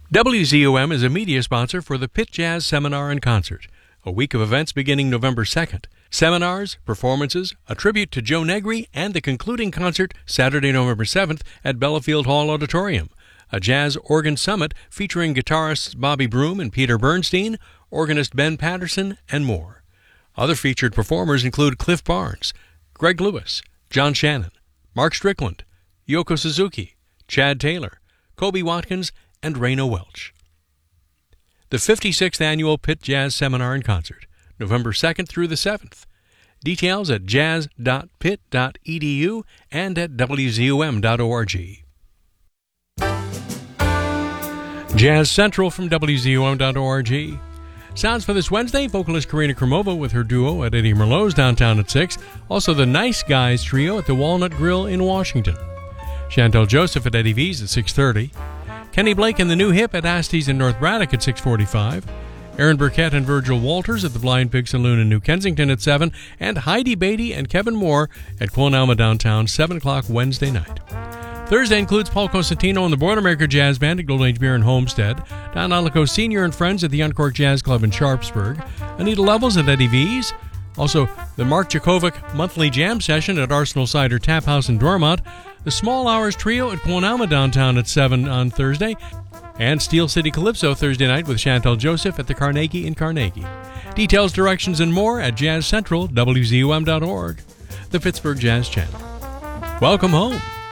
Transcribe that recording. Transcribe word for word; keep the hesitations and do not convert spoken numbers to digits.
W Z O M is a media sponsor for the Pitt Jazz Seminar and Concert, a week of events beginning November second. Seminars, performances, a tribute to Joe Negri, and the concluding concert Saturday, November seventh at Bellafield Hall Auditorium. A jazz organ summit featuring guitarists Bobby Broom and Peter Bernstein, organist Ben Patterson, and more. Other featured performers include Cliff Barnes, Greg Lewis, John Shannon, Mark Strickland, Yoko Suzuki, Chad Taylor, Kobe Watkins, and Raina Welch. The fifty-sixth Annual Pitt Jazz Seminar and Concert, November second through the seventh. Details at jazz dot pitt dot e d u and at w z o m dot org. Jazz Central from w z o m dot org. Sounds for this Wednesday, vocalist Karina Krumova with her duo at Eddie Merlot's downtown at six. Also the Nice Guys trio at the Walnut Grill in Washington. Chantel Joseph at Eddie V's at six thirty. Kenny Blake and the New Hip at Asty's in North Braddock at six forty-five. Aaron Burkett and Virgil Walters at the Blind Pig Saloon in New Kensington at seven. And Heidi Beatty and Kevin Moore at Quillen Alma downtown, seven o'clock Wednesday night. Thursday includes Paul Cosentino and the Boilermaker Jazz Band at Golden Age Beer in Homestead. Don Alico Senior and Friends at the Uncork Jazz Club in Sharpsburg. Anita Levels at Eddie V's. Also, the Mark Jakovic Monthly Jam Session at Arsenal Cider Tap House in Dormont. The Small Hours Trio at Quillen Alma downtown at seven on Thursday. And Steel City Calypso Thursday night with Chantel Joseph at the Carnegie in Carnegie. Details, directions, and more at Jazz Central, w z o m dot org, the Pittsburgh Jazz Channel. Welcome home.